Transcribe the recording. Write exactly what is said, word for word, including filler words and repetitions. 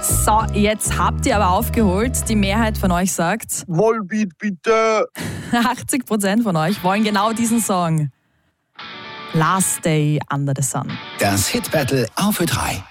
So, jetzt habt ihr aber aufgeholt. Die Mehrheit von euch sagt... Volbeat, bitte! achtzig Prozent von euch wollen genau diesen Song. Last Day Under the Sun. Das Hit Battle auf Ö drei.